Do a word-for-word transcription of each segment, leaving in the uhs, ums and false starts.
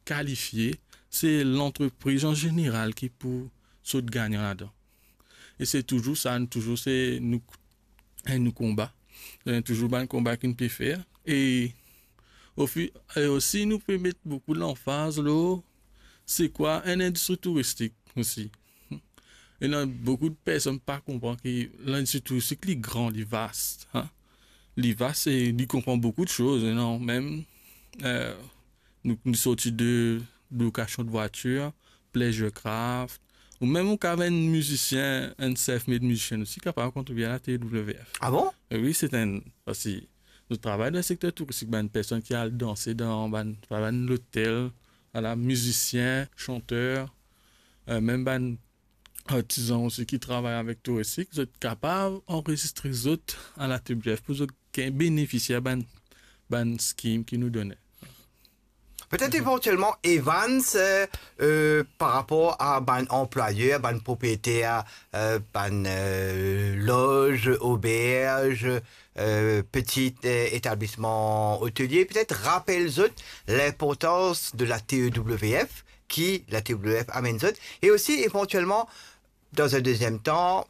qualifié, c'est l'entreprise en général qui pour saut gagnant là-dedans. Et c'est toujours ça, toujours c'est nous, nous combat. C'est toujours un combat qu'on peut faire. Et, au, et aussi, nous pouvons mettre beaucoup l'emphase là. C'est quoi? Une industrie touristique aussi. Et là, beaucoup de personnes ne comprennent pas que l'industrie touristique est grande, est vaste. Hein? Il vaste et il comprend beaucoup de choses. Non? Même, euh, nous, nous sortons de, de location de voiture, pleasure craft, ou même on a un musicien, un self-made musicien aussi capable de contribuer à la T W F. Ah bon? Et oui, c'est un. Parce que nous travaillons dans le secteur touristique, une personne qui a dansé dans, dans, dans l'hôtel, voilà, musicien, chanteur, euh, même un artisan aussi qui travaille avec touristique, vous êtes capable d'enregistrer les autres à la T W F pour qu'ils bénéficient de la scheme qui nous donnait. Peut-être mm-hmm. éventuellement Evans euh, euh, par rapport à un employeur, un propriétaire, euh, un euh, loge, auberge, euh, petit euh, établissement hôtelier. Peut-être rappelle-vous l'importance de la T W F qui la T W F amène et aussi éventuellement dans un deuxième temps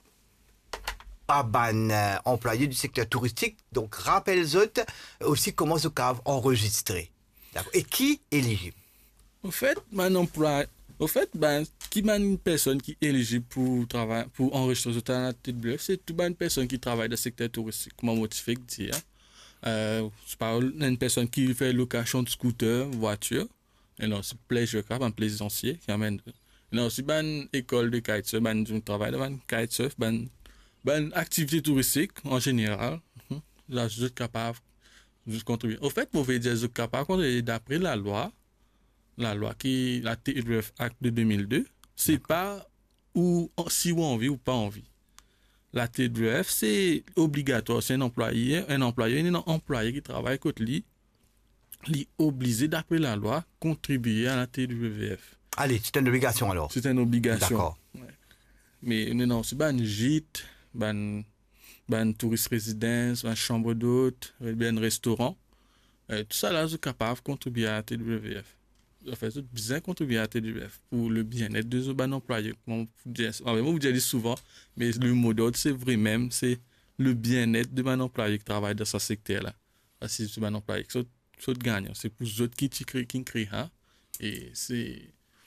à un euh, employé du secteur touristique. Donc rappelle-vous aussi comment ce cave enregistré. Et qui est éligible? Au fait, mon emploi, au fait, ben, qui est une personne qui est éligible pour travailler, pour enregistrer sur la T W F, c'est toute une personne qui travaille dans le secteur touristique. Comment motiver que dire? Euh, je parle d'une personne qui fait location de scooter, voiture. Et non, c'est pleasure craft, un plaisancier qui amène. Non, c'est une école de kitesurf, ben, je travaille dans une kitesurf, ben, ben, activité touristique en général. Là, je suis capable. Juste contribuer. Au fait, vous pouvez dire que capable d'après la loi, la loi qui la T W F Act de deux mille deux, c'est pas ou si on envie ou pas envie. La T W F c'est obligatoire, c'est un employé, un employé, un employé qui travaille côté lui, lui obligé d'après la loi contribuer à la T W F. Allez, c'est une obligation alors. C'est une obligation. D'accord. Ouais. Mais non, c'est pas une gîte, ben ben touriste résidence, ben chambre d'hôte, ben restaurant. Euh, tout ça là, c'est capable de contribuer à la T W F. En fait, c'est bien contribuer à la T W F pour le bien-être de ben employés. Moi, vous dites souvent, mais le mot d'ordre, c'est vrai même, c'est le bien-être de ben employé qui travaille dans ce secteur-là. Parce que c'est ben employé qui sont gagnants. C'est pour eux qui créent, qui créent, hein? Et c'est,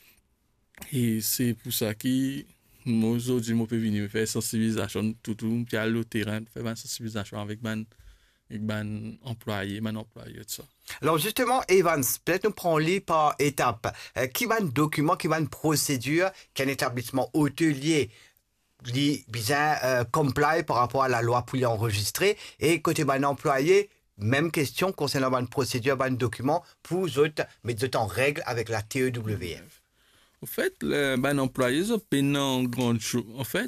et c'est pour ça qui moi aujourd'hui moi peux venir faire sensibilisation tout tout puis aller au terrain faire une sensibilisation avec ban avec ban employé ban employé tout ça. Alors justement Evans, peut-être nous prenons-les par étapes. Euh, qui va un document, qui va une procédure qu'un établissement hôtelier dit bien euh, comply par rapport à la loi pour l'enregistrer et côté ban employé même question concernant une procédure, un document pour autres mettre en règle avec la T W F. En fait, le ben employé, ça peine grande chose. En fait,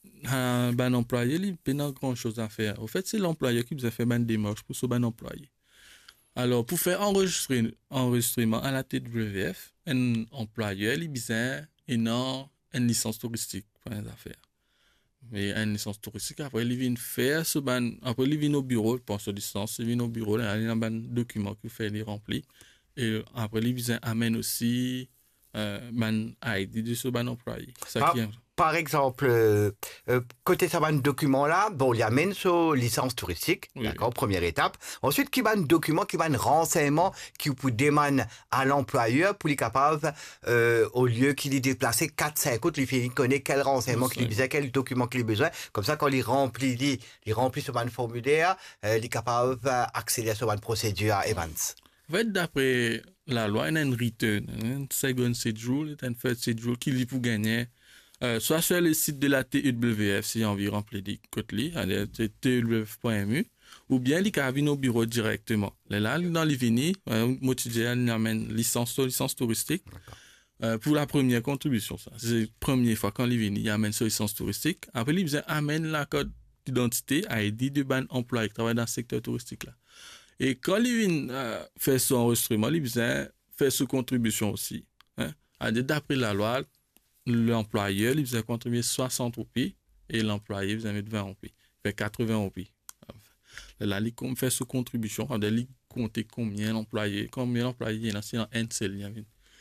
un ben employé, il peine grand chose à faire. En fait, c'est l'employeur qui vous a fait ben démarche pour ce ben employé. Alors, pour faire enregistrer enregistrement à la T W F, un employeur, il a besoin une, une licence touristique pour les affaires. Mais une licence touristique, après, il vient faire ce ben, après, il vient au bureau, il pense licence, il vient au bureau, il y a un ben document qu'il fait, il remplit. Et après, il vient amène aussi Euh, man I D de ce ban employé. Ça par, qui est... par exemple, euh, euh, côté ça ban document là, bon, il y a même sur licence touristique, oui, d'accord, oui. Première étape. Ensuite, qui ban document, qui ban renseignement, qui vous demande à l'employeur pour lui capable, euh, au lieu qu'il y déplacer quatre cinq autres, il connaît quel renseignement qu'il besoin, quel document qu'il a besoin. Comme ça, quand il remplit, il, il remplit ce ban formulaire, euh, il est capable d'accéder à ce ban procédure à Evans. En fait, d'après la loi, il y a une return, un second sept jours, un first sept jours qui lui pour gagner, euh, soit sur le site de la T W F, si on veut remplir des codes, c'est T W F point M U, ou bien il peut venir au bureau directement. Là, dans les vignes, moi, tu dis, il amène licence, licence touristique, euh, pour la première contribution. Ça. C'est la première fois quand il vient, il amène sa licence touristique. Après, il amène la code d'identité, I D de ban employé qui travaille dans le secteur touristique là. Et quand il vient euh, faire son enregistrement, il vient faire sa contribution aussi. Hein? D'après la loi, l'employeur il vient contribuer soixante roupies et l'employé vient mettre vingt roupies. Il fait quatre-vingts roupies. Là, il fait sa contribution. Il compte combien d'employés, combien d'employés il y a dans un seul.